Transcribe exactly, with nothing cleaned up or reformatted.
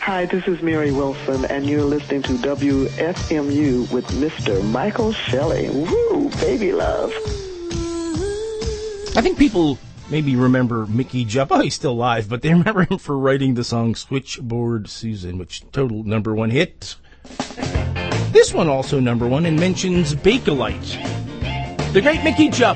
Hi, this is Mary Wilson, and you're listening to W F M U with Mister Michael Shelley. Woo, baby love. I think people maybe remember Mickey Jupp. Oh, he's still alive, but they remember him for writing the song Switchboard Susan, which total number one hit. This one also number one and mentions Bakelite. The great Mickey Jupp.